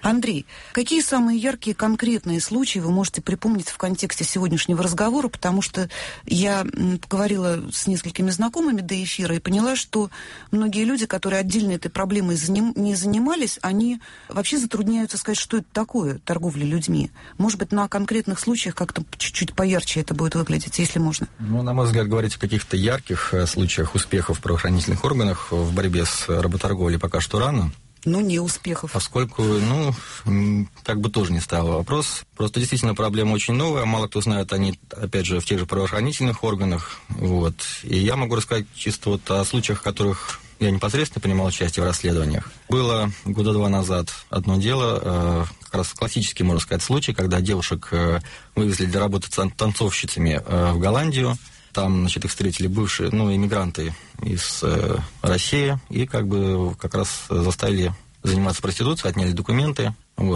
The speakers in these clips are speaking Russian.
Андрей, какие самые яркие, конкретные случаи вы можете припомнить в контексте сегодняшнего разговора? Потому что я поговорила с несколькими знакомыми до эфира и поняла, что многие люди, которые отдельно этой проблемой не занимались, они вообще затрудняются сказать, что это такое, торговля людьми. Может быть, на конкретных случаях как-то чуть-чуть поярче это будет выглядеть, если можно. На мой взгляд, говорить о каких-то ярких случаях успехов в правоохранительных органах в борьбе с работорговлей пока что рано. Не успехов. Поскольку, как бы тоже не ставил вопрос. Просто действительно проблема очень новая. Мало кто знает, они, опять же, в тех же правоохранительных органах. И я могу рассказать чисто о случаях, в которых я непосредственно принимал участие в расследованиях. Было года 2 назад одно дело, как раз классический, можно сказать, случай, когда девушек вывезли для работы танцовщицами в Голландию. Там, их встретили бывшие, иммигранты из России, и как раз заставили заниматься проституцией, отняли документы.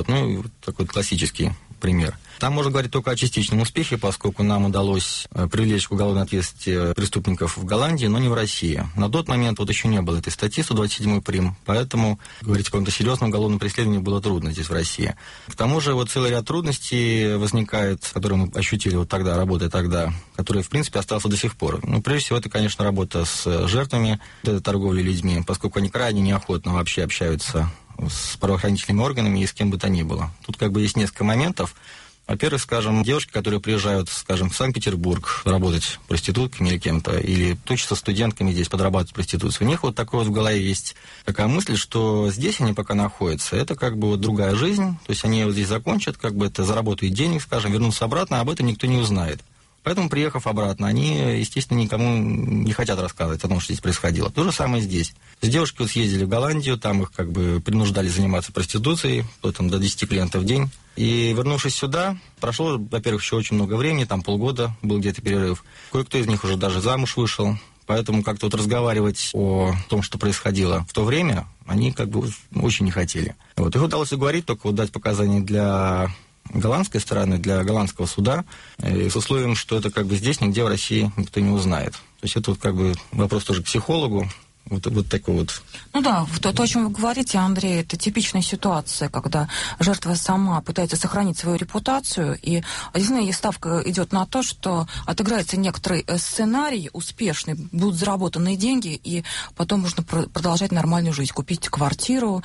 Такой классический пример. Там можно говорить только о частичном успехе, поскольку нам удалось привлечь к уголовной ответственности преступников в Голландии, но не в России. На тот момент еще не было этой статьи 127 прим., поэтому говорить о каком-то серьезном уголовном преследовании было трудно здесь, в России. К тому же целый ряд трудностей возникает, которые мы ощутили тогда, работая тогда, который, в принципе, остался до сих пор. Прежде всего, это, конечно, работа с жертвами торговли людьми, поскольку они крайне неохотно вообще общаются с правоохранительными органами и с кем бы то ни было. Тут есть несколько моментов. Во-первых, девушки, которые приезжают, в Санкт-Петербург работать проститутками или кем-то, или учатся студентками здесь подрабатывать проституцию, у них такое в голове есть такая мысль, что здесь они пока находятся, это другая жизнь, то есть они здесь закончат, это заработают денег, вернутся обратно, а об этом никто не узнает. Поэтому, приехав обратно, они, естественно, никому не хотят рассказывать о том, что здесь происходило. То же самое здесь. С девушкой съездили в Голландию, там их принуждали заниматься проституцией, до 10 клиентов в день. И, вернувшись сюда, прошло, во-первых, еще очень много времени, полгода был где-то перерыв. Кое-кто из них уже даже замуж вышел. Поэтому разговаривать о том, что происходило в то время, они очень не хотели. Их удалось уговорить, только дать показания для голландской стороны, для голландского суда, с условием, что это здесь, нигде в России никто не узнает. То есть это вопрос тоже к психологу. Такой. То, о чем вы говорите, Андрей, это типичная ситуация, когда жертва сама пытается сохранить свою репутацию, и действительно ставка идет на то, что отыграется некоторый сценарий успешный, будут заработанные деньги, и потом можно продолжать нормальную жизнь, купить квартиру,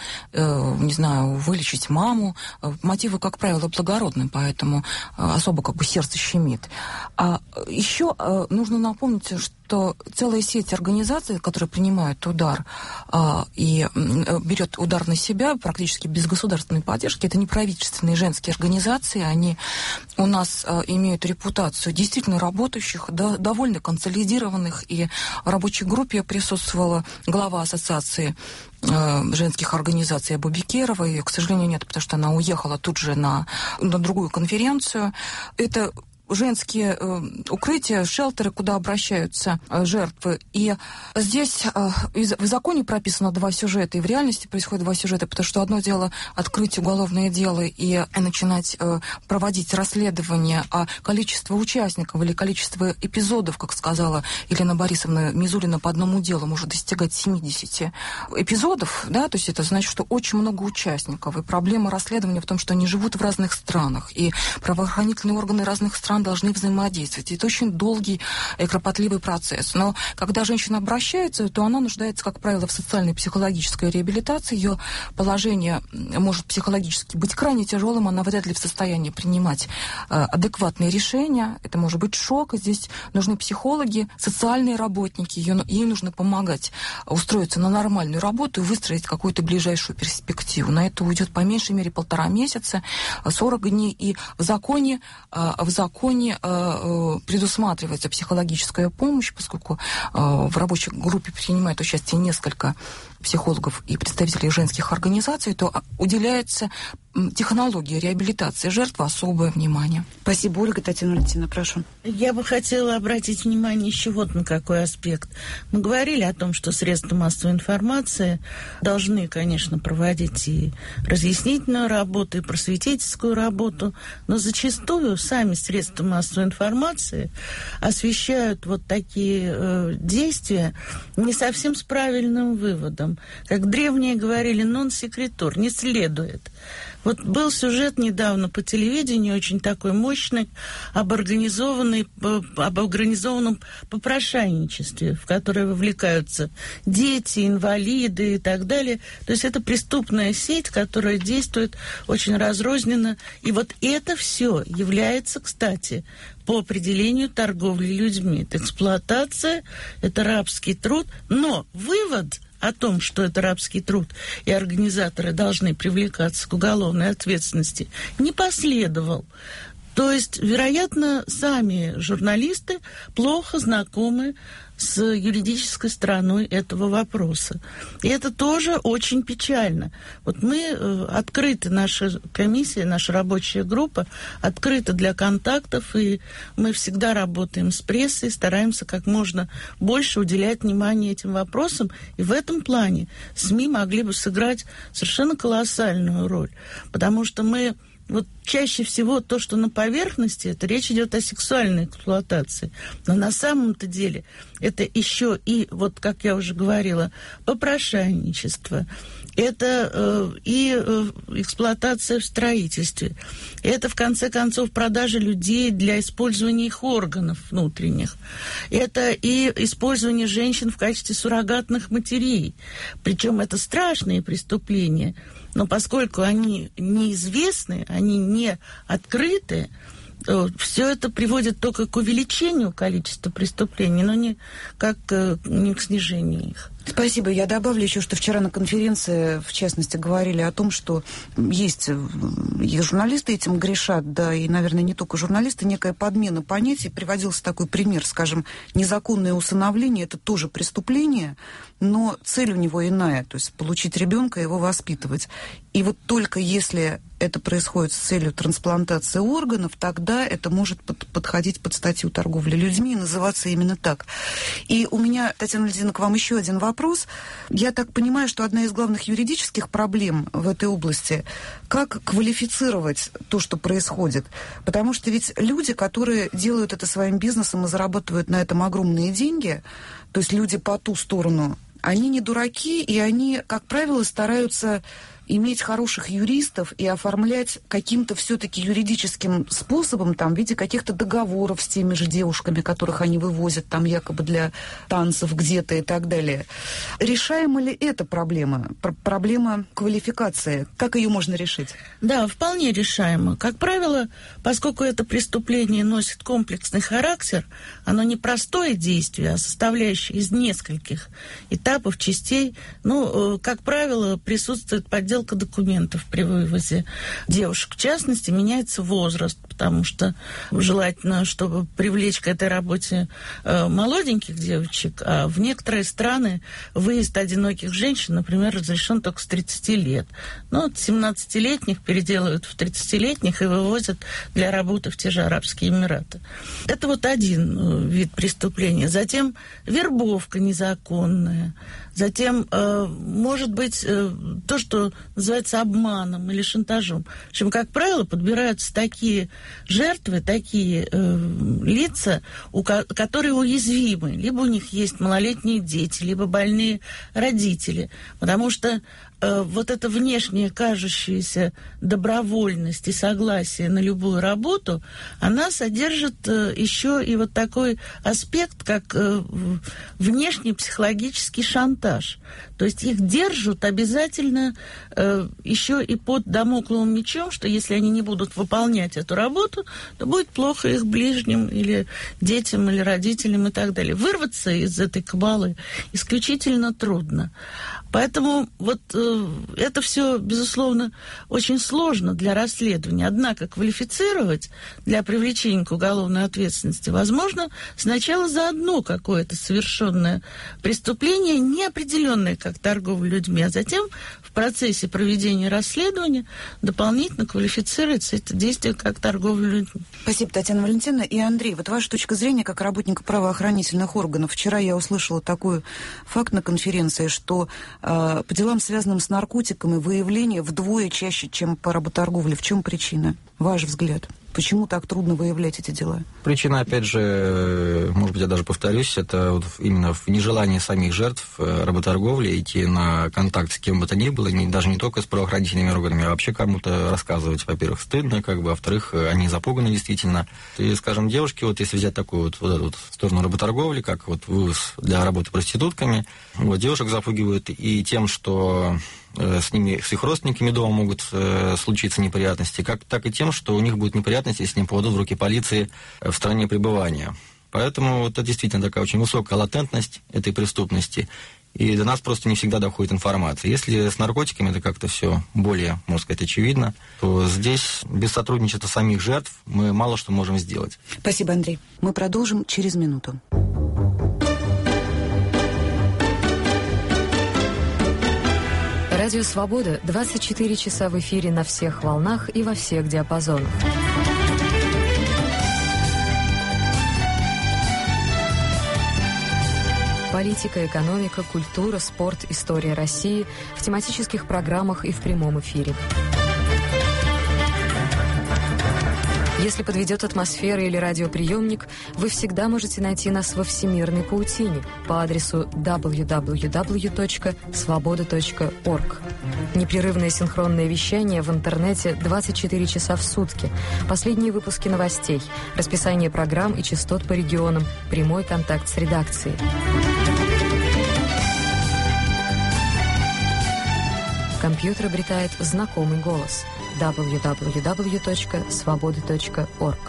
вылечить маму. Мотивы, как правило, благородные, поэтому особо сердце щемит. А еще нужно напомнить, что целая сеть организаций, которые принимают удар и берет удар на себя практически без государственной поддержки, это неправительственные женские организации, они у нас имеют репутацию действительно работающих, довольно консолидированных, и в рабочей группе присутствовала глава ассоциации женских организаций Абубекерова, ее, к сожалению, нет, потому что она уехала тут же на другую конференцию. Это женские укрытия, шелтеры, куда обращаются жертвы. И здесь в законе прописано 2 сюжета, и в реальности происходит 2 сюжета, потому что одно дело открыть уголовное дело и начинать проводить расследование, а количество участников или количество эпизодов, как сказала Елена Борисовна Мизулина, по одному делу может достигать 70 эпизодов, то есть это значит, что очень много участников. И проблема расследования в том, что они живут в разных странах, и правоохранительные органы разных стран должны взаимодействовать. Это очень долгий и кропотливый процесс. Но когда женщина обращается, то она нуждается, как правило, в социальной и психологической реабилитации. Ее положение может психологически быть крайне тяжелым, она вряд ли в состоянии принимать адекватные решения. Это может быть шок. Здесь нужны психологи, социальные работники. Ей нужно помогать устроиться на нормальную работу и выстроить какую-то ближайшую перспективу. На это уйдет по меньшей мере 1,5 месяца, 40 дней. И в законе предусматривается психологическая помощь, поскольку в рабочей группе принимает участие несколько психологов и представителей женских организаций, то уделяется технологии реабилитации жертвы особое внимание. Спасибо, Ольга. Татьяна Валентиновна, прошу. Я бы хотела обратить внимание еще на какой аспект. Мы говорили о том, что средства массовой информации должны, конечно, проводить и разъяснительную работу, и просветительскую работу, но зачастую сами средства массовой информации освещают такие действия не совсем с правильным выводом. Как древние говорили, non sequitur, не следует. Вот был сюжет недавно по телевидению, очень такой мощный, об организованном попрошайничестве, в которое вовлекаются дети, инвалиды и так далее. То есть это преступная сеть, которая действует очень разрозненно. И вот это все является, кстати, по определению торговли людьми. Это эксплуатация, это рабский труд. Но вывод о том, что это рабский труд, и организаторы должны привлекаться к уголовной ответственности, не последовал. То есть, вероятно, сами журналисты плохо знакомы с юридической стороной этого вопроса. И это тоже очень печально. Вот мы открыты, наша комиссия, наша рабочая группа открыта для контактов, и мы всегда работаем с прессой, стараемся как можно больше уделять внимание этим вопросам. И в этом плане СМИ могли бы сыграть совершенно колоссальную роль. Потому что мы... Вот чаще всего то, что на поверхности, это речь идет о сексуальной эксплуатации. Но на самом-то деле это еще и, вот как я уже говорила, попрошайничество. Это эксплуатация в строительстве. Это, в конце концов, продажа людей для использования их органов внутренних. Это и использование женщин в качестве суррогатных матерей. Причем это страшные преступления. Но поскольку они неизвестны, они не открыты, все это приводит только к увеличению количества преступлений, но не к снижению их. Спасибо. Я добавлю еще, что вчера на конференции, в частности, говорили о том, что есть и журналисты этим грешат, да, и, наверное, не только журналисты, некая подмена понятий. Приводился такой пример, скажем, незаконное усыновление – это тоже преступление, но цель у него иная, то есть получить ребенка и его воспитывать. И вот только если это происходит с целью трансплантации органов, тогда это может подходить под статью торговли людьми и называться именно так. И у меня, Татьяна Валентиновна, к вам еще один вопрос. Я так понимаю, что одна из главных юридических проблем в этой области – как квалифицировать то, что происходит. Потому что ведь люди, которые делают это своим бизнесом и зарабатывают на этом огромные деньги, то есть люди по ту сторону, они не дураки, и они, как правило, стараются иметь хороших юристов и оформлять каким-то все-таки юридическим способом, там, в виде каких-то договоров с теми же девушками, которых они вывозят там якобы для танцев где-то и так далее. Решаема ли эта проблема? Проблема квалификации? Как ее можно решить? Да, вполне решаемо. Как правило, поскольку это преступление носит комплексный характер, оно не простое действие, а составляющее из нескольких этапов, частей. Как правило, присутствует подделка документов при вывозе девушек. В частности, меняется возраст, потому что желательно, чтобы привлечь к этой работе молоденьких девочек, а в некоторые страны выезд одиноких женщин, например, разрешен только с 30 лет. 17-летних переделывают в 30-летних и вывозят для работы в те же Арабские Эмираты. Это вот один вид преступления. Затем вербовка незаконная. Затем, может быть, то, что называется обманом или шантажом. В общем, как правило, подбираются такие жертвы, такие лица, которые уязвимы. Либо у них есть малолетние дети, либо больные родители. Потому что вот эта внешняя кажущаяся добровольность и согласие на любую работу, она содержит еще и вот такой аспект, как внешний психологический шантаж. То есть их держат обязательно еще и под дамокловым мечом, что если они не будут выполнять эту работу, то будет плохо их ближним или детям, или родителям и так далее. Вырваться из этой кабалы исключительно трудно. Поэтому вот это все, безусловно, очень сложно для расследования. Однако квалифицировать для привлечения к уголовной ответственности возможно сначала за одно какое-то совершенное преступление, неопределенное как торговля людьми, а затем в процессе проведения расследования дополнительно квалифицируется это действие как торговля людьми. Спасибо, Татьяна Валентиновна. И Андрей, вот ваша точка зрения как работника правоохранительных органов. Вчера я услышала такой факт на конференции, что по делам, связанным с наркотиками, выявление вдвое чаще, чем по работорговле. В чем причина? Ваш взгляд? Почему так трудно выявлять эти дела? Причина, опять же, может быть, я даже повторюсь, это вот именно в нежелании самих жертв работорговли идти на контакт с кем бы то ни было, даже не только с правоохранительными органами, а вообще кому-то рассказывать. Во-первых, стыдно, а во-вторых, они запуганы действительно. И, скажем, девушки, вот если взять такую вот эту сторону работорговли, как вот вывоз для работы проститутками, вот девушек запугивают и тем, что с ними, с их родственниками дома могут случиться неприятности, так и тем, что у них будут неприятности, если им попадут в руки полиции в стране пребывания. Поэтому вот это действительно такая очень высокая латентность этой преступности, и до нас просто не всегда доходит информация. Если с наркотиками это как-то все более, можно сказать, очевидно, то здесь без сотрудничества самих жертв мы мало что можем сделать. Спасибо, Андрей. Мы продолжим через минуту. Радио «Свобода» 24 часа в эфире на всех волнах и во всех диапазонах. Политика, экономика, культура, спорт, история России в тематических программах и в прямом эфире. Если подведет атмосфера или радиоприемник, вы всегда можете найти нас во всемирной паутине по адресу www.svoboda.org. Непрерывное синхронное вещание в интернете 24 часа в сутки. Последние выпуски новостей, расписание программ и частот по регионам, прямой контакт с редакцией. Компьютер обретает знакомый голос. www.svoboda.org.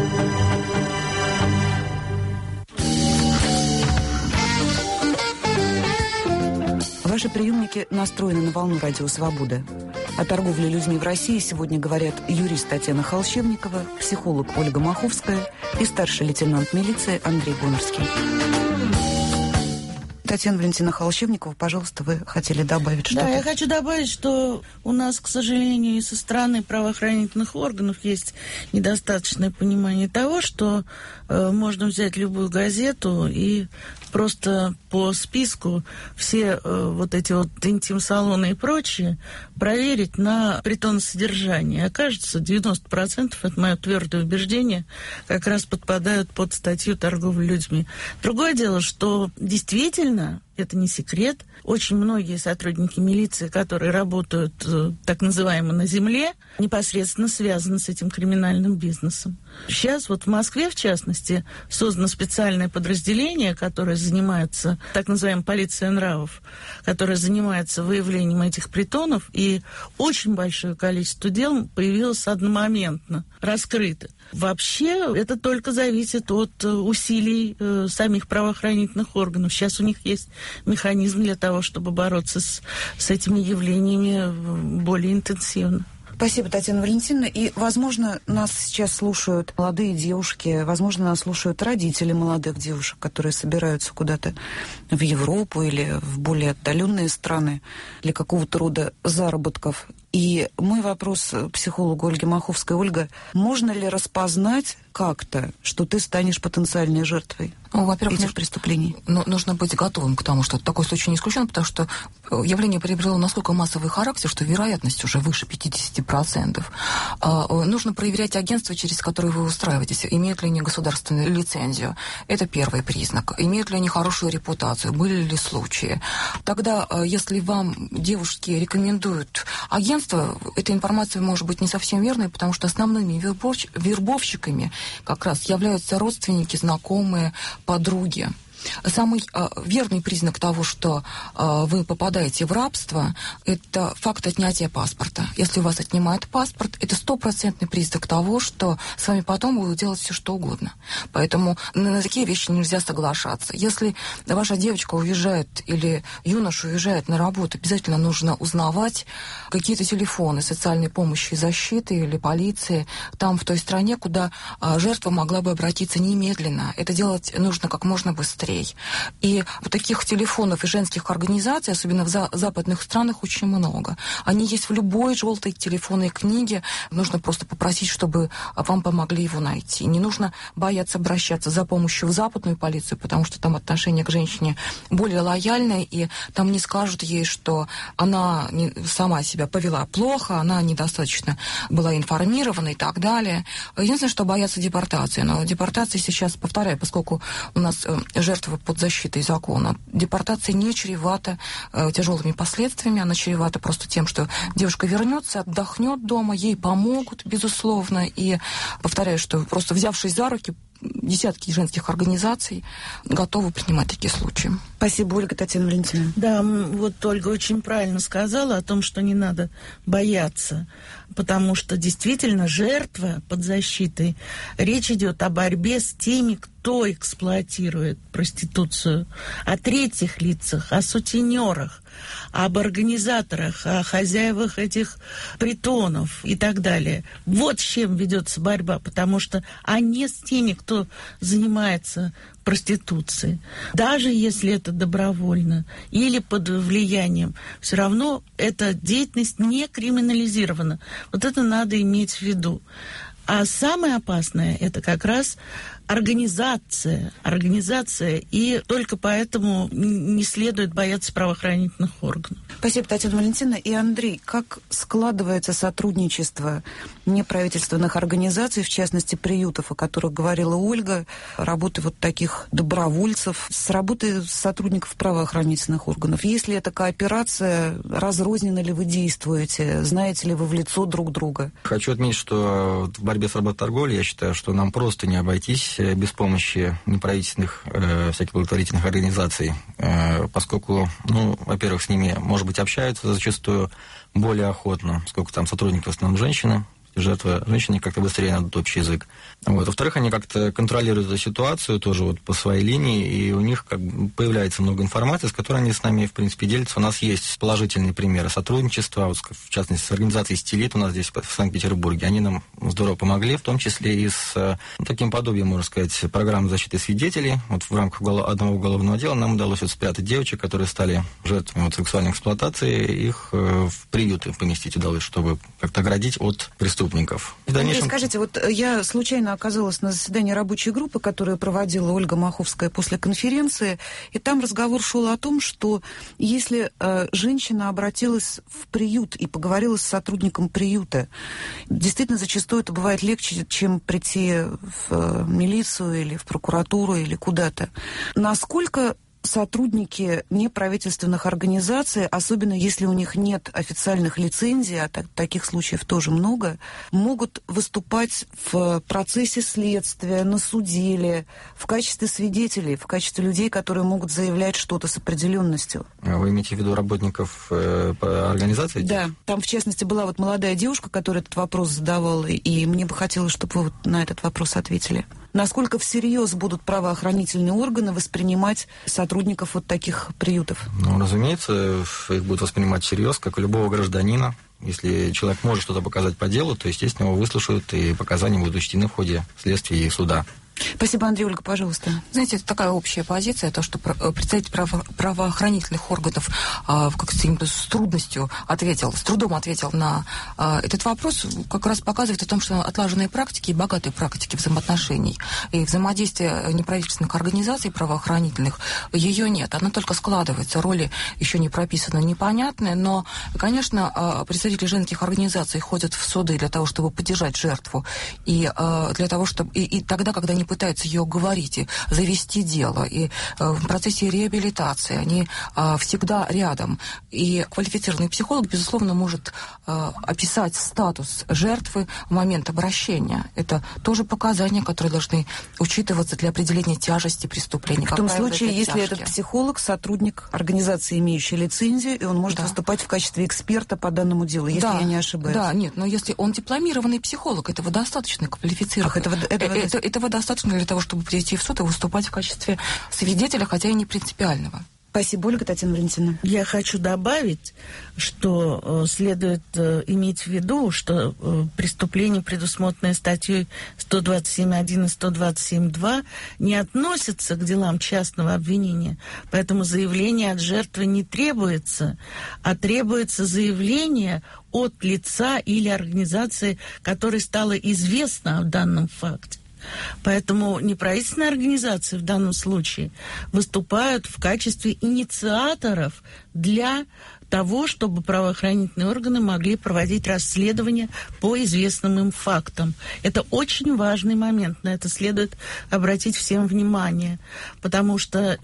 Ваши приемники настроены на волну радио «Свобода». О торговле людьми в России сегодня говорят юрист Татьяна Холщевникова, психолог Ольга Маховская и старший лейтенант милиции Андрей Гонорский. Татьяна Валентиновна Холщевникова, пожалуйста, вы хотели добавить что-то? Да, я хочу добавить, что у нас, к сожалению, и со стороны правоохранительных органов есть недостаточное понимание того, что можно взять любую газету и просто по списку все вот эти вот интим-салоны и прочее проверить на притоносодержание. Окажется, 90%, это мое твердое убеждение, как раз подпадают под статью торговли людьми. Другое дело, что действительно, это не секрет, очень многие сотрудники милиции, которые работают так называемо на земле, непосредственно связаны с этим криминальным бизнесом. Сейчас вот в Москве, в частности, создано специальное подразделение, которое занимается, так называемой полицией нравов, которое занимается выявлением этих притонов, и очень большое количество дел появилось одномоментно, раскрыто. Вообще, это только зависит от усилий самих правоохранительных органов. Сейчас у них есть механизм для того, чтобы бороться с этими явлениями более интенсивно. Спасибо, Татьяна Валентиновна. И, возможно, нас сейчас слушают молодые девушки, возможно, нас слушают родители молодых девушек, которые собираются куда-то в Европу или в более отдаленные страны для какого-то рода заработков. И мой вопрос психологу Ольге Маховской. Ольга, можно ли распознать как-то, что ты станешь потенциальной жертвой этих преступлений? Нужно быть готовым к тому, что такой случай не исключен, потому что явление приобрело настолько массовый характер, что вероятность уже выше 50%. Нужно проверять агентство, через которое вы устраиваетесь, имеют ли они государственную лицензию. Это первый признак. Имеют ли они хорошую репутацию, были ли случаи. Тогда, если вам девушки рекомендуют агентство, эта информация может быть не совсем верной, потому что основными вербовщиками как раз являются родственники, знакомые, подруги. Самый верный признак того, что вы попадаете в рабство, это факт отнятия паспорта. Если у вас отнимают паспорт, это 100% признак того, что с вами потом будут делать все, что угодно. Поэтому на такие вещи нельзя соглашаться. Если ваша девочка уезжает или юноша уезжает на работу, обязательно нужно узнавать какие-то телефоны социальной помощи и защиты или полиции там, в той стране, куда жертва могла бы обратиться немедленно. Это делать нужно как можно быстрее. быстрее. И вот таких телефонов и женских организаций, особенно в западных странах, очень много. Они есть в любой желтой телефонной книге. Нужно просто попросить, чтобы вам помогли его найти. Не нужно бояться обращаться за помощью в западную полицию, потому что там отношение к женщине более лояльное, и там не скажут ей, что она сама себя повела плохо, она недостаточно была информирована и так далее. Единственное, что боятся депортации. Но депортация сейчас, повторяю, поскольку у нас жертвы под защитой закона, депортация не чревата тяжелыми последствиями, она чревата просто тем, что девушка вернется, отдохнет дома, ей помогут, безусловно, и повторяю, что просто взявшись за руки, десятки женских организаций готовы принимать такие случаи. Спасибо, Ольга. Татьяна Валентиновна. Да, вот Ольга очень правильно сказала о том, что не надо бояться, потому что действительно жертва под защитой. Речь идет о борьбе с теми, кто эксплуатирует проституцию, о третьих лицах, о сутенерах, об организаторах, о хозяевах этих притонов и так далее. Вот с чем ведется борьба, потому что не с теми, кто занимается проституцией. Даже если это добровольно или под влиянием, все равно эта деятельность не криминализирована. Вот это надо иметь в виду. А самое опасное – это как раз организация, и только поэтому не следует бояться правоохранительных органов. Спасибо, Татьяна Валентиновна. И Андрей, как складывается сотрудничество неправительственных организаций, в частности приютов, о которых говорила Ольга, работы вот таких добровольцев, с работой сотрудников правоохранительных органов? Есть ли это кооперация, разрозненно ли вы действуете, знаете ли вы в лицо друг друга? Хочу отметить, что в борьбе с работорговлей, я считаю, что нам просто не обойтись без помощи неправительственных всяких благотворительных организаций, поскольку, во-первых, с ними, может быть, общаются зачастую более охотно, поскольку там сотрудники в основном женщины, жертвы женщины как-то быстрее найдут общий язык. Во-вторых, они как-то контролируют эту ситуацию тоже вот по своей линии, и у них как бы появляется много информации, с которой они с нами, в принципе, делятся. У нас есть положительные примеры сотрудничества, вот, в частности, с организацией «Стилит» у нас здесь, в Санкт-Петербурге. Они нам здорово помогли, в том числе и с таким подобием, можно сказать, программы защиты свидетелей. Вот в рамках одного уголовного дела нам удалось спрятать девочек, которые стали жертвами сексуальной эксплуатации, их в приюты поместить удалось, чтобы как-то оградить от преступников. Андрей, скажите, вот я случайно оказалась на заседании рабочей группы, которую проводила Ольга Маховская после конференции, и там разговор шел о том, что если женщина обратилась в приют и поговорила с сотрудником приюта, действительно зачастую это бывает легче, чем прийти в милицию или в прокуратуру или куда-то. Насколько сотрудники неправительственных организаций, особенно если у них нет официальных лицензий, а таких случаев тоже много, могут выступать в процессе следствия, на суде, в качестве свидетелей, в качестве людей, которые могут заявлять что-то с определенностью? Вы имеете в виду работников организации? Да. Там, в частности, была вот молодая девушка, которая этот вопрос задавала, и мне бы хотелось, чтобы вы вот на этот вопрос ответили. Насколько всерьез будут правоохранительные органы воспринимать сотрудников вот таких приютов? Разумеется, их будут воспринимать всерьез, как и любого гражданина. Если человек может что-то показать по делу, то, естественно, его выслушают, и показания будут учтены в ходе следствия и суда. Спасибо, Андрей. Ольга, пожалуйста. Знаете, это такая общая позиция, то, что представитель правоохранительных органов с трудностью ответил, с трудом ответил на этот вопрос, как раз показывает о том, что отлаженные практики и богатые практики взаимоотношений и взаимодействия неправительственных организаций правоохранительных, ее нет. Она только складывается, роли еще не прописаны, непонятны, но, конечно, представители женских организаций ходят в суды для того, чтобы поддержать жертву, и для того, чтобы и тогда, когда они пытаются ее уговорить и завести дело. И в процессе реабилитации они всегда рядом. И квалифицированный психолог, безусловно, может описать статус жертвы в момент обращения. Это тоже показания, которые должны учитываться для определения тяжести преступления. В том случае, если этот психолог сотрудник организации, имеющей лицензию, и он может выступать в качестве эксперта по данному делу, если я не ошибаюсь. Да, нет, но если он дипломированный психолог, этого достаточно квалифицированный. Этого достаточно для того, чтобы прийти в суд и выступать в качестве свидетеля, хотя и не принципиального. Спасибо, Ольга. Татьяна Валентиновна. Я хочу добавить, что следует иметь в виду, что преступления, предусмотренные статьей 127.1 и 127.2, не относятся к делам частного обвинения. Поэтому заявление от жертвы не требуется, а требуется заявление от лица или организации, которой стало известно о данном факте. Поэтому неправительственные организации в данном случае выступают в качестве инициаторов для того, чтобы правоохранительные органы могли проводить расследование по известным им фактам. Это очень важный момент, на это следует обратить всем внимание, потому что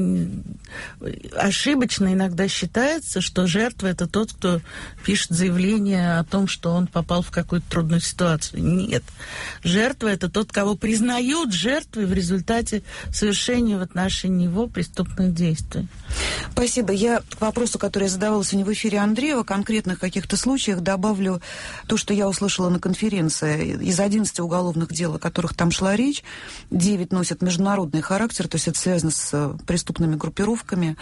ошибочно иногда считается, что жертва – это тот, кто пишет заявление о том, что он попал в какую-то трудную ситуацию. Нет. Жертва – это тот, кого признают жертвой в результате совершения в отношении него преступных действий. Спасибо. Я к вопросу, который я задавала сегодня в эфире Андрея, о конкретных каких-то случаях добавлю то, что я услышала на конференции. Из 11 уголовных дел, о которых там шла речь, 9 носят международный характер, то есть это связано с преступными группировками.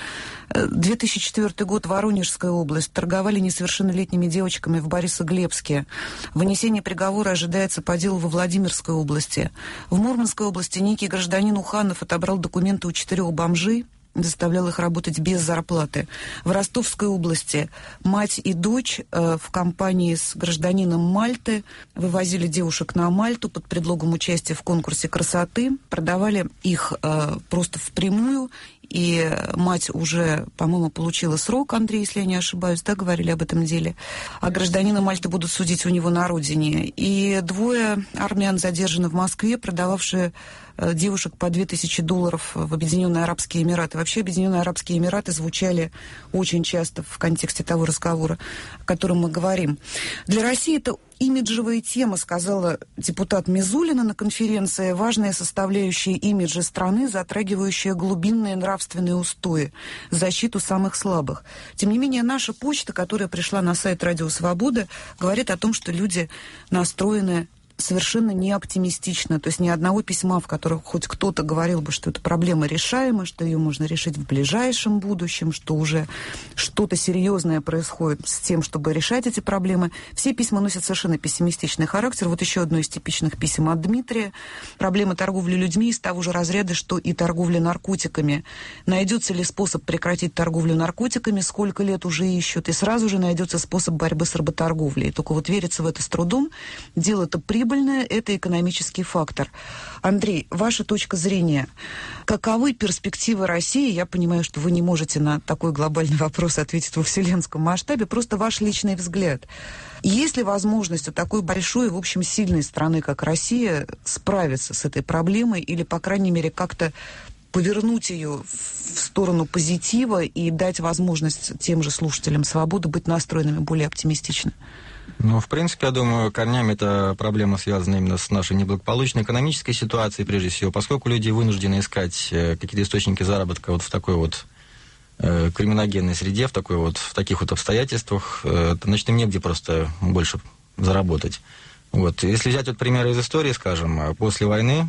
2004 год, Воронежская область. Торговали несовершеннолетними девочками в Борисоглебске. Вынесение приговора ожидается по делу во Владимирской области. В Мурманской области некий гражданин Уханов отобрал документы у 4 бомжей, заставлял их работать без зарплаты. В Ростовской области мать и дочь в компании с гражданином Мальты вывозили девушек на Мальту под предлогом участия в конкурсе красоты, продавали их просто впрямую, и мать уже, по-моему, получила срок, Андрей, если я не ошибаюсь, да, говорили об этом деле. А гражданина Мальты будут судить у него на родине. И 2 армян задержаны в Москве, продававшие девушек по $2000 в Объединенные Арабские Эмираты. Вообще Объединенные Арабские Эмираты звучали очень часто в контексте того разговора, о котором мы говорим. Для России это имиджевая тема, сказала депутат Мизулина на конференции, важная составляющая имиджа страны, затрагивающая глубинные нравственные устои, защиту самых слабых. Тем не менее, наша почта, которая пришла на сайт Радио Свобода, говорит о том, что люди настроены совершенно не оптимистично. То есть ни одного письма, в котором хоть кто-то говорил бы, что эта проблема решаема, что ее можно решить в ближайшем будущем, что уже что-то серьезное происходит с тем, чтобы решать эти проблемы. Все письма носят совершенно пессимистичный характер. Вот еще одно из типичных писем от Дмитрия. Проблема торговли людьми из того же разряда, что и торговля наркотиками. Найдется ли способ прекратить торговлю наркотиками? Сколько лет уже ищут? И сразу же найдется способ борьбы с работорговлей. Только вот верится в это с трудом. Дело-то прибыльное, это экономический фактор. Андрей, ваша точка зрения. Каковы перспективы России? Я понимаю, что вы не можете на такой глобальный вопрос ответить во вселенском масштабе. Просто ваш личный взгляд. Есть ли возможность у такой большой, в общем, сильной страны, как Россия, справиться с этой проблемой или, по крайней мере, как-то повернуть ее в сторону позитива и дать возможность тем же слушателям «Свободы» быть настроенными более оптимистично? Ну, в принципе, я думаю, корнями эта проблема связана именно с нашей неблагополучной экономической ситуацией, прежде всего, поскольку люди вынуждены искать какие-то источники заработка вот в такой вот криминогенной среде, в таких вот обстоятельствах, значит, им негде просто больше заработать. Вот. Если взять вот примеры из истории, скажем, после войны,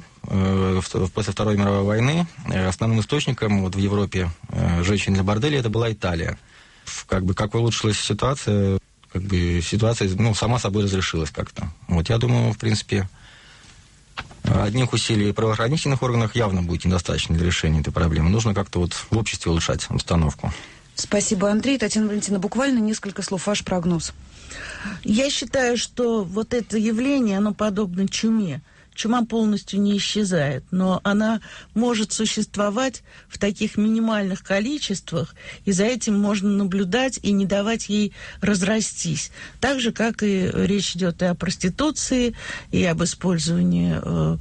после Второй мировой войны, основным источником вот в Европе женщин для борделей это была Италия. Как улучшилась ситуация, ситуация, сама собой разрешилась как-то. Вот, я думаю, в принципе, одних усилий в правоохранительных органах явно будет недостаточно для решения этой проблемы. Нужно как-то вот в обществе улучшать обстановку. Спасибо, Андрей. Татьяна Валентиновна, буквально несколько слов. Ваш прогноз. Я считаю, что вот это явление, оно подобно чуме. Чума полностью не исчезает, но она может существовать в таких минимальных количествах, и за этим можно наблюдать и не давать ей разрастись. Так же, как и речь идет и о проституции, и об использовании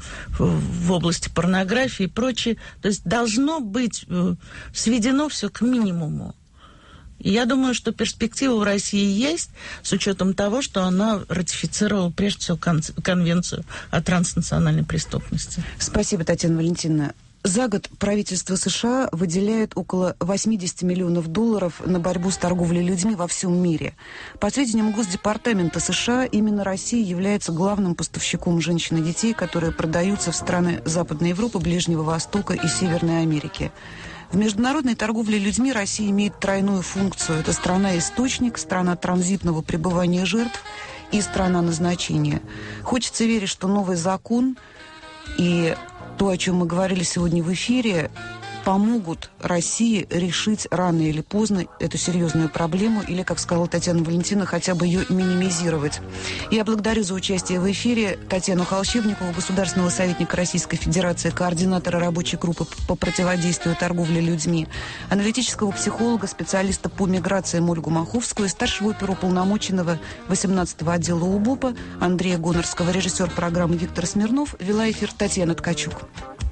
в области порнографии и прочее. То есть должно быть сведено все к минимуму. И я думаю, что перспектива в России есть, с учетом того, что она ратифицировала, прежде всего, Конвенцию о транснациональной преступности. Спасибо, Татьяна Валентиновна. За год правительство США выделяет около $80 миллионов на борьбу с торговлей людьми во всем мире. По сведениям Госдепартамента США, именно Россия является главным поставщиком женщин и детей, которые продаются в страны Западной Европы, Ближнего Востока и Северной Америки. В международной торговле людьми Россия имеет тройную функцию. Это страна-источник, страна транзитного пребывания жертв и страна назначения. Хочется верить, что новый закон и то, о чем мы говорили сегодня в эфире, помогут России решить рано или поздно эту серьезную проблему, или, как сказала Татьяна Валентиновна, хотя бы ее минимизировать. Я благодарю за участие в эфире Татьяну Холщевникову, государственного советника Российской Федерации, координатора рабочей группы по противодействию торговле людьми, аналитического психолога, специалиста по миграциям Ольгу Маховскую, старшего оперуполномоченного 18-го отдела УБОПа Андрея Гонорского, режиссер программы Виктор Смирнов, вела эфир Татьяна Ткачук.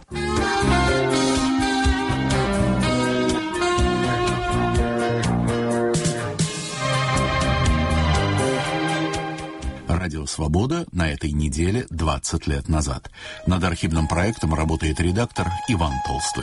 Радио «Свобода» на этой неделе 20 лет назад. Над архивным проектом работает редактор Иван Толстой.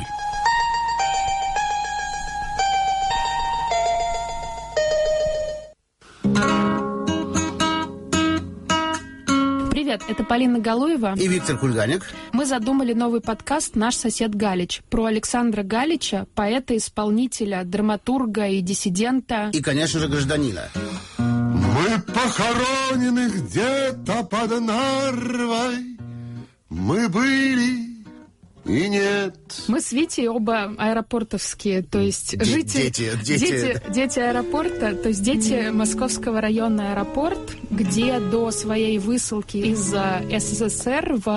Привет, это Полина Галуева и Виктор Кульганик. Мы задумали новый подкаст «Наш сосед Галич» про Александра Галича, поэта, исполнителя, драматурга и диссидента. И, конечно же, гражданина. Мы похоронены где-то под Нарвой. Мы были и нет. Мы с Витей оба аэропортовские, то есть дети аэропорта, то есть дети Московского района аэропорт, где до своей высылки из СССР в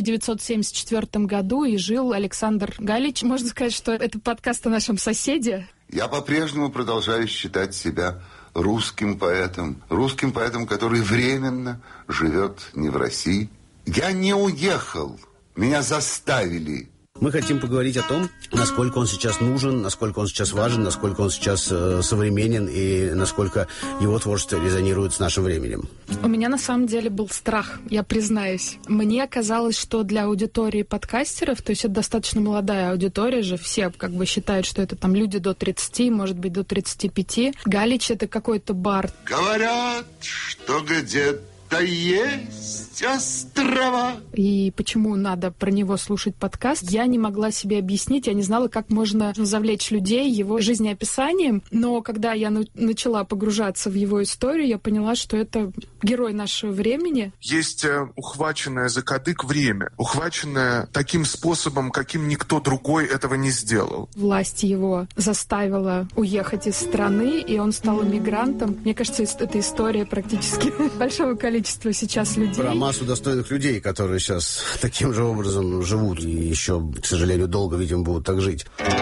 1974 году и жил Александр Галич. Можно сказать, что это подкаст о нашем соседе. Я по-прежнему продолжаю считать себя русским поэтом, который временно живет не в России. Я не уехал, меня заставили. Мы хотим поговорить о том, насколько он сейчас нужен, насколько он сейчас важен, насколько он сейчас современен и насколько его творчество резонирует с нашим временем. У меня на самом деле был страх, я признаюсь. Мне казалось, что для аудитории подкастеров, то есть это достаточно молодая аудитория же, все как бы считают, что это там люди до 30, может быть, до 35. Галич — это какой-то бар. Говорят, что где-то есть острова. И почему надо про него слушать подкаст, я не могла себе объяснить. Я не знала, как можно завлечь людей его жизнеописанием. Но когда я начала погружаться в его историю, я поняла, что это герой нашего времени. Есть ухваченное за кадык время, ухваченное таким способом, каким никто другой этого не сделал. Власть его заставила уехать из страны, и он стал эмигрантом. Мне кажется, это история практически большого количества сейчас людей. Про массу достойных людей, которые сейчас таким же образом живут и еще, к сожалению, долго, видимо, будут так жить.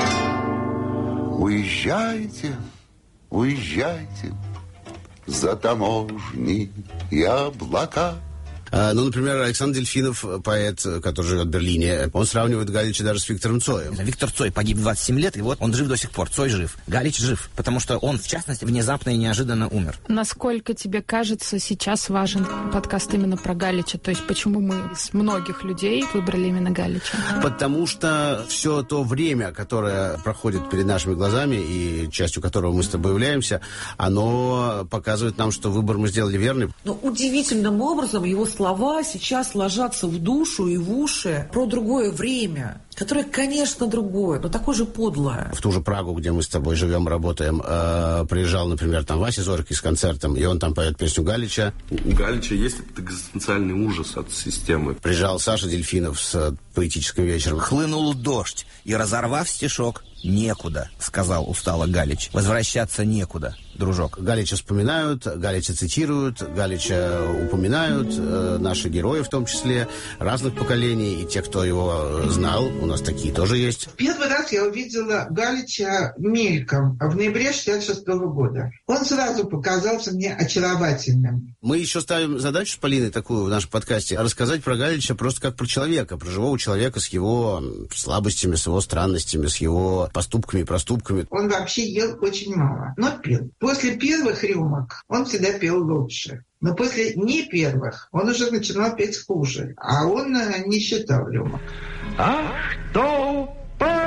Уезжайте, уезжайте за таможни и облака. Ну, например, Александр Дельфинов, поэт, который живет в Берлине, он сравнивает Галича даже с Виктором Цоем. Виктор Цой погиб 27 лет, и вот он жив до сих пор. Цой жив. Галич жив, потому что он, в частности, внезапно и неожиданно умер. Насколько тебе кажется, сейчас важен подкаст именно про Галича? То есть почему мы из многих людей выбрали именно Галича? Потому что все то время, которое проходит перед нашими глазами, и частью которого мы с тобой являемся, оно показывает нам, что выбор мы сделали верный. Но удивительным образом его слова сейчас ложатся в душу и в уши про другое время, которое, конечно, другое, но такое же подлое. В ту же Прагу, где мы с тобой живем, работаем, приезжал, например, там Вася Зорький с концертом, и он там поет песню Галича. У Галича есть этот экзистенциальный ужас от системы. Приезжал Саша Дельфинов с поэтическим вечером. Хлынул дождь, и, разорвав стишок, некуда, сказал устало Галич. Возвращаться некуда, дружок. Галича вспоминают, Галича цитируют, Галича упоминают, наши герои в том числе, разных поколений, и те, кто его знал, у нас такие тоже есть. Первый раз я увидела Галича мельком в ноябре 1966 года. Он сразу показался мне очаровательным. Мы еще ставим задачу с Полиной такую в нашем подкасте, рассказать про Галича просто как про человека, про живого человека с его слабостями, с его странностями, с его поступками и проступками. Он вообще ел очень мало, но пил. После первых рюмок он всегда пел лучше. Но после не первых он уже начинал петь хуже. А он не считал рюмок. А что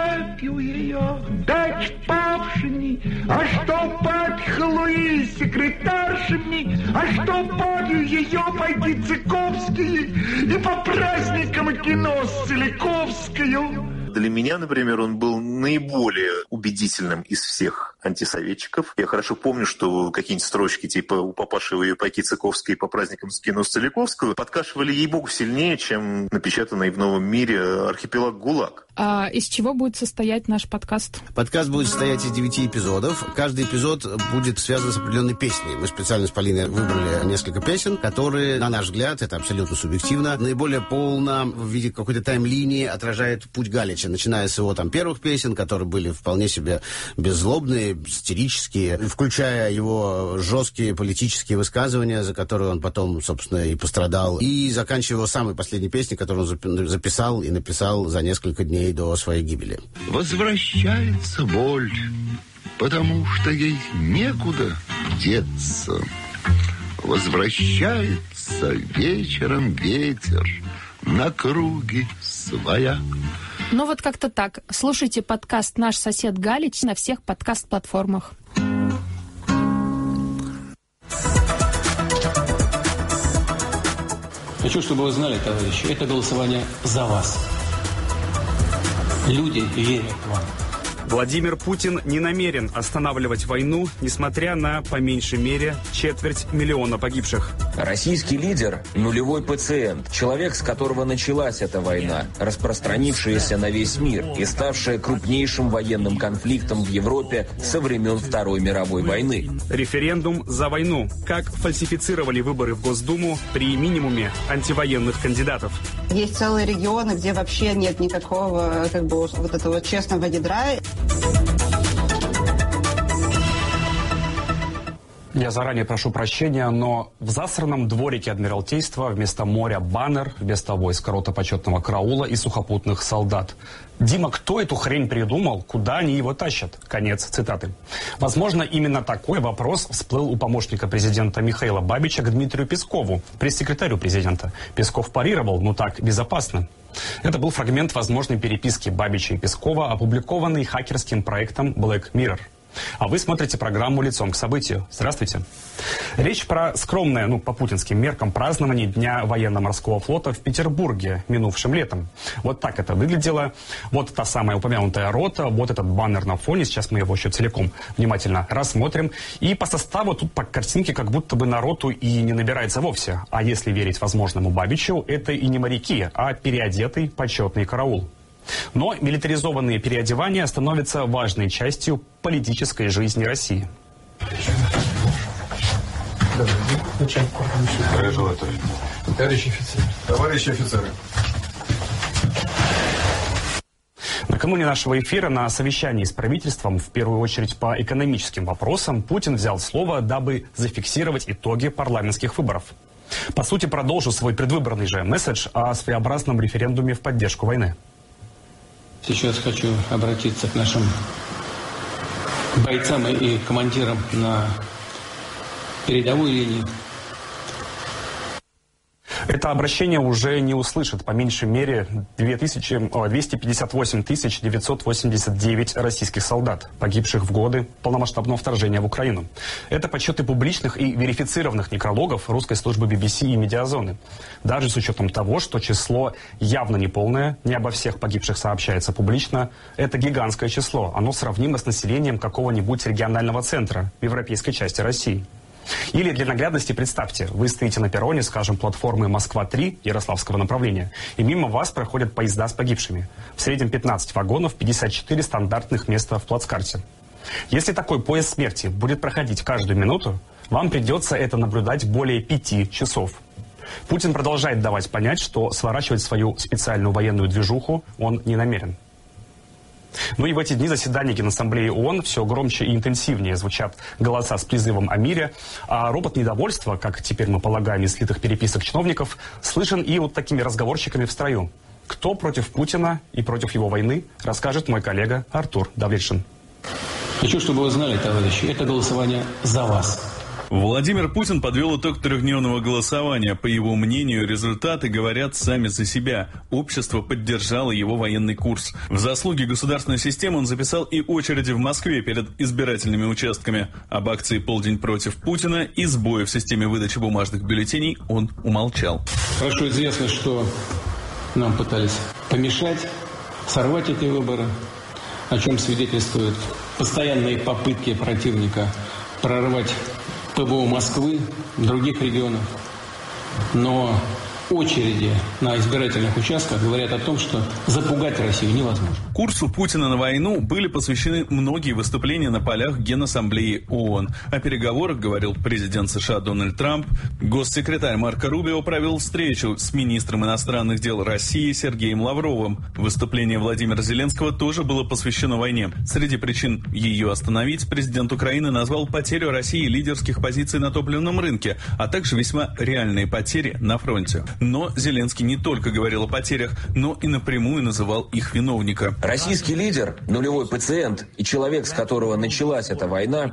выпью ее, дать павшими, а что подхлуи секретаршами, а что попью ее пойти Цыковские и по праздникам кино с Целиковскою. Для меня, например, он был наиболее убедительным из всех антисоветчиков. Я хорошо помню, что какие-нибудь строчки типа «У папаши вы пайки Цыковской по праздникам с кино с Целиковскую» подкашивали, ей-богу, сильнее, чем напечатанный в «Новом мире» архипелаг ГУЛАГ. А из чего будет состоять наш подкаст? Подкаст будет состоять из 9 эпизодов. Каждый эпизод будет связан с определенной песней. Мы специально с Полиной выбрали несколько песен, которые, на наш взгляд, это абсолютно субъективно, наиболее полно в виде какой-то тайм-линии отражает путь Галича, начиная с его первых песен, которые были вполне себе беззлобные, сатирические, включая его жесткие политические высказывания, за которые он потом, собственно, и пострадал, и заканчивая его самой последней песней, которую он записал и написал за несколько дней до своей гибели. Возвращается боль, потому что ей некуда деться. Возвращается вечером ветер на круги своя. Ну вот как-то так. Слушайте подкаст «Наш сосед Галич» на всех подкаст-платформах. Хочу, чтобы вы знали, товарищи, это голосование за вас. Люди верят вам. Владимир Путин не намерен останавливать войну, несмотря на, по меньшей мере, 250 000 погибших. Российский лидер – нулевой пациент, человек, с которого началась эта война, распространившаяся на весь мир и ставшая крупнейшим военным конфликтом в Европе со времен Второй мировой войны. Референдум за войну. Как фальсифицировали выборы в Госдуму при минимуме антивоенных кандидатов. Есть целые регионы, где вообще нет никакого вот этого честного ядра. Я заранее прошу прощения, но в засранном дворике Адмиралтейства вместо моря баннер, вместо войска рота почетного караула и сухопутных солдат. Дима, кто эту хрень придумал? Куда они его тащат? Конец цитаты. Возможно, именно такой вопрос всплыл у помощника президента Михаила Бабича к Дмитрию Пескову, пресс-секретарю президента. Песков парировал, так безопасно. Это был фрагмент возможной переписки Бабича и Пескова, опубликованный хакерским проектом Black Mirror. А вы смотрите программу «Лицом к событию». Здравствуйте. Речь про скромное, по путинским меркам, празднование Дня военно-морского флота в Петербурге минувшим летом. Вот так это выглядело. Вот та самая упомянутая рота, вот этот баннер на фоне. Сейчас мы его еще целиком внимательно рассмотрим. И по составу тут по картинке как будто бы на роту и не набирается вовсе. А если верить возможному Бабичу, это и не моряки, а переодетый почетный караул. Но милитаризованные переодевания становятся важной частью политической жизни России. Товарищи офицеры. Накануне нашего эфира на совещании с правительством, в первую очередь по экономическим вопросам, Путин взял слово, дабы зафиксировать итоги парламентских выборов. По сути, продолжил свой предвыборный же месседж о своеобразном референдуме в поддержку войны. Сейчас хочу обратиться к нашим бойцам и командирам на передовой линии. Это обращение уже не услышат по меньшей мере 258 989 российских солдат, погибших в годы полномасштабного вторжения в Украину. Это подсчеты публичных и верифицированных некрологов русской службы BBC и Медиазоны. Даже с учетом того, что число явно неполное, не обо всех погибших сообщается публично, это гигантское число. Оно сравнимо с населением какого-нибудь регионального центра в европейской части России. Или для наглядности представьте, вы стоите на перроне, скажем, платформы Москва-3 Ярославского направления, и мимо вас проходят поезда с погибшими. В среднем 15 вагонов, 54 стандартных места в плацкарте. Если такой поезд смерти будет проходить каждую минуту, вам придется это наблюдать более 5 часов. Путин продолжает давать понять, что сворачивать свою специальную военную движуху он не намерен. И в эти дни заседаний Генассамблеи ООН все громче и интенсивнее звучат голоса с призывом о мире, а ропот недовольства, как теперь мы полагаем из слитых переписок чиновников, слышен и вот такими разговорчиками в строю. Кто против Путина и против его войны, расскажет мой коллега Артур Давлетшин. Хочу, чтобы вы знали, товарищи, это голосование за вас. Владимир Путин подвел итог трехдневного голосования. По его мнению, результаты говорят сами за себя. Общество поддержало его военный курс. В заслуги государственной системы он записал и очереди в Москве перед избирательными участками. Об акции «Полдень против Путина» и сбое в системе выдачи бумажных бюллетеней он умолчал. Хорошо известно, что нам пытались помешать, сорвать эти выборы, о чем свидетельствуют постоянные попытки противника прорвать ПВО Москвы, других регионов. Но очереди на избирательных участках говорят о том, что запугать Россию невозможно. Курсу Путина на войну были посвящены многие выступления на полях Генассамблеи ООН. О переговорах говорил президент США Дональд Трамп. Госсекретарь Марко Рубио провел встречу с министром иностранных дел России Сергеем Лавровым. Выступление Владимира Зеленского тоже было посвящено войне. Среди причин ее остановить президент Украины назвал потерю России лидерских позиций на топливном рынке, а также весьма реальные потери на фронте. Но Зеленский не только говорил о потерях, но и напрямую называл их виновника. Российский лидер, нулевой пациент и человек, с которого началась эта война,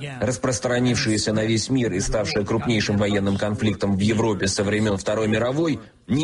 распространившаяся на весь мир и ставшая крупнейшим военным конфликтом в Европе со времен Второй мировой,